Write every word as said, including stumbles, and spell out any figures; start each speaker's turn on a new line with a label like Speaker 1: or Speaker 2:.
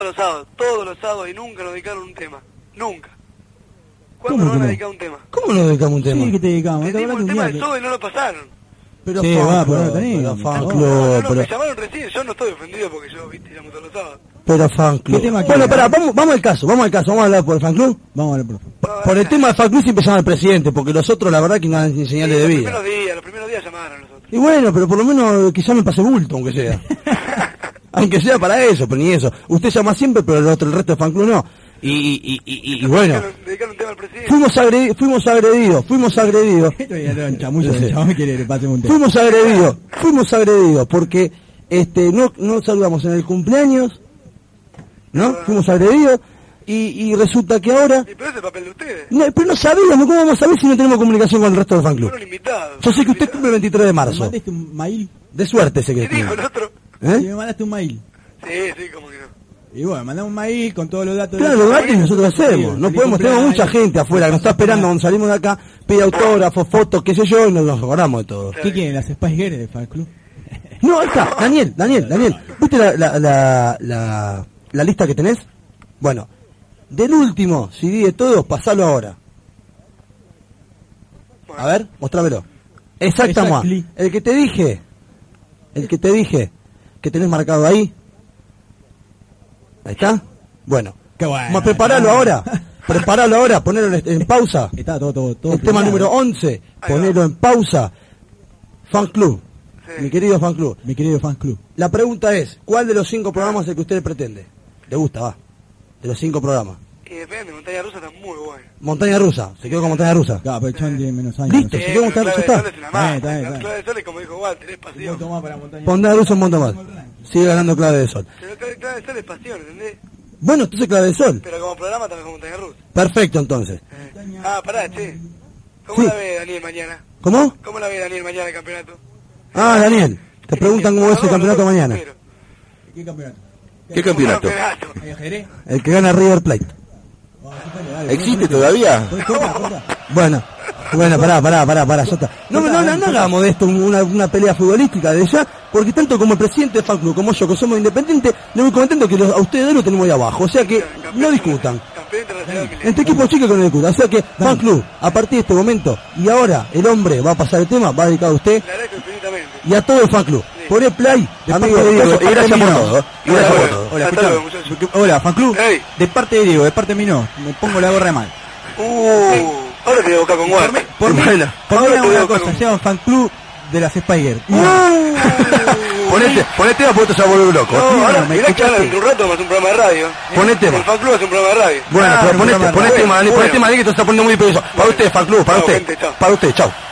Speaker 1: los sábados, todos los sábados, y nunca nos dedicaron un tema. Nunca. ¿Cuándo nos van a dedicar un tema?
Speaker 2: ¿Cómo nos dedicamos un tema?
Speaker 3: Sí, que te dedicamos.
Speaker 1: Le dimos el tema de Soda y no lo pasaron.
Speaker 2: Pero
Speaker 3: Sí,
Speaker 2: fan
Speaker 3: va,
Speaker 2: club,
Speaker 3: pero no tenés.
Speaker 2: pero fan
Speaker 1: No,
Speaker 2: club,
Speaker 1: no, no,
Speaker 2: pero,
Speaker 1: me llamaron recién, yo no estoy ofendido porque yo, viste, llamo todos los sábados.
Speaker 2: pero fan club.
Speaker 3: ¿Qué tema
Speaker 2: Bueno,
Speaker 3: quieres?
Speaker 2: pará, vamos, vamos al caso, vamos al caso, vamos a hablar por el fan club.
Speaker 3: Vamos a ver, profe.
Speaker 2: Por, por el tema del fan club siempre llama al presidente, porque los otros la verdad que no dan ni señales
Speaker 1: Sí,
Speaker 2: de
Speaker 1: los
Speaker 2: vida.
Speaker 1: primeros días, los primeros días llamaron los otros.
Speaker 2: Y bueno, pero por lo menos quizás me pase bulto, aunque sea. Aunque sea para eso, pero ni eso. Usted llama siempre, pero el, otro, el resto del fan club no. Y, y, y, y, y bueno,
Speaker 1: Dedicaron, dedicaron un tema al presidente.
Speaker 2: fuimos, agredi fuimos agredidos, fuimos agredidos.
Speaker 3: Esto ya era un chamuyo,
Speaker 2: Sí.
Speaker 3: el chabón quiere que le pasemos un tema.
Speaker 2: Fuimos agredidos, fuimos agredidos, porque este no no saludamos en el cumpleaños, ¿no? Fuimos agredidos, y, y resulta que ahora...
Speaker 1: Y pero ese es el papel de ustedes.
Speaker 2: No, pero no sabíamos, ¿cómo vamos a saber si no tenemos comunicación con el resto del fan club?
Speaker 1: Fueron invitados.
Speaker 2: Yo sé que usted cumple el veintitrés de
Speaker 3: ¿Me
Speaker 2: marzo.
Speaker 3: mandaste un mail?
Speaker 2: De suerte ese que
Speaker 1: ¿Qué dijo
Speaker 2: tiene.
Speaker 1: el otro?
Speaker 3: Sí,
Speaker 2: ¿Eh?
Speaker 3: me mandaste un mail.
Speaker 1: Sí, sí, como que no.
Speaker 3: Y bueno, mandame un mail con todos los datos.
Speaker 2: Claro,
Speaker 3: de
Speaker 2: los datos nosotros hacemos. No podemos, tenemos mucha gente afuera que nos está esperando cuando salimos de acá, pide autógrafos, fotos, qué sé yo, y nos nos acordamos de todo.
Speaker 3: ¿Qué quieren? ¿Las Spice Girls del fan club?
Speaker 2: No, ahí está, Daniel, Daniel, Daniel. ¿Viste la, la, la, la, la lista que tenés? Bueno, del último C D de todos, pasalo ahora. A ver, mostrámelo. Exactamente.
Speaker 3: Exactly.
Speaker 2: El que te dije, el que te dije, que tenés marcado ahí. Ahí está. Bueno,
Speaker 3: Qué bueno.
Speaker 2: vamos a prepararlo ahora. Preparalo ahora, ponelo en, en pausa.
Speaker 3: Está todo, todo, todo.
Speaker 2: El tema
Speaker 3: planeado.
Speaker 2: número once, ponelo en pausa. Fan club,
Speaker 1: Sí.
Speaker 2: mi querido fan club.
Speaker 3: Mi querido fan club.
Speaker 2: La pregunta es, ¿cuál de los cinco programas es el que usted pretende? ¿Le gusta, va? De los cinco programas.
Speaker 1: Y depende, Montaña Rusa está muy buena.
Speaker 2: Montaña Rusa, se quedó con Montaña Rusa.
Speaker 3: Claro, pero el chabón tiene menos años.
Speaker 2: Listo.
Speaker 3: no sé.
Speaker 2: Se quedó con Montaña Rusa, ya
Speaker 1: Clave de
Speaker 2: está.
Speaker 1: Sol es una más.
Speaker 3: Eh, está bien, está bien.
Speaker 1: Clave de Sol es como dijo Walter, es
Speaker 3: Un
Speaker 1: pasión.
Speaker 3: voto más para Montaña.
Speaker 2: Montaña Rusa un montón más. Sigue ganando Clave de Sol.
Speaker 1: Pero Clave clave de Sol es pasión, ¿entendés?
Speaker 2: Bueno, entonces Clave de Sol.
Speaker 1: Pero como programa también como Montaña Rusa.
Speaker 2: Perfecto, entonces.
Speaker 1: Eh. Ah, pará, che. ¿Cómo
Speaker 2: Sí.
Speaker 1: la ve Daniel mañana?
Speaker 2: ¿Cómo?
Speaker 1: ¿Cómo la ve Daniel mañana el campeonato?
Speaker 2: Ah, Daniel, te preguntan cómo es el campeonato mañana.
Speaker 3: ¿Qué campeonato?
Speaker 4: ¿Qué campeonato?
Speaker 3: ¿Hay ajedrez?
Speaker 2: El que gana River Plate.
Speaker 3: Oh, dale, dale,
Speaker 4: ¿Existe
Speaker 3: dale.
Speaker 4: todavía?
Speaker 3: Corta, corta.
Speaker 2: Bueno, bueno, pará, pará, pará, pará, ya está. No, no, no, no hagamos de esto una, una pelea futbolística de ya, porque tanto como el presidente del fan club como yo, que somos independientes, le voy comentando que los, a ustedes dos lo tenemos ahí abajo, o sea que no discutan.
Speaker 1: Campeón internacional milenio.
Speaker 2: Entre equipos chicos que no discutan, o sea que fan club, a partir de este momento, y ahora el hombre va a pasar el tema, va dedicado a usted
Speaker 1: Le agradezco infinitamente.
Speaker 2: y a todo el fan club. Poné play, amigo
Speaker 3: parte de
Speaker 2: de
Speaker 3: Diego,
Speaker 2: Diego,
Speaker 4: Y gracias por
Speaker 2: mío.
Speaker 4: todo. Y
Speaker 1: Hola,
Speaker 4: gracias por
Speaker 1: hola.
Speaker 4: todo.
Speaker 3: Hola,
Speaker 1: Hasta
Speaker 3: escuchame.
Speaker 1: luego, muchachos.
Speaker 3: Hola, fan club.
Speaker 1: Hey.
Speaker 3: De parte de Diego, de parte de mí no. Me pongo la gorra mal.
Speaker 1: Uh, ahora te voy a buscar con Walter.
Speaker 3: Por mí,
Speaker 4: Bueno,
Speaker 3: por mí
Speaker 1: ahora
Speaker 3: hago
Speaker 1: te voy a
Speaker 3: una
Speaker 1: buscar
Speaker 3: cosa,
Speaker 1: con-
Speaker 3: se llama fan club de las Spice Girls.
Speaker 4: Ponete, ponete a porque te se va a volver loco.
Speaker 1: No, ahora
Speaker 3: ¿me
Speaker 1: mirá que ahora
Speaker 3: escuchaste?
Speaker 1: dentro de un rato vamos a hacer un programa de radio.
Speaker 2: Poné tema.
Speaker 1: El fan club hace un programa de radio.
Speaker 2: Bueno,
Speaker 3: Ah,
Speaker 2: pero
Speaker 3: un
Speaker 2: ponete,
Speaker 3: programa
Speaker 2: ponete
Speaker 3: raro.
Speaker 2: mal,
Speaker 1: Bueno.
Speaker 2: ponete mal que te está poniendo muy peligroso. Para usted, fan club, para
Speaker 1: Chao,
Speaker 2: usted.
Speaker 1: gente, chao.
Speaker 2: Para usted, chao.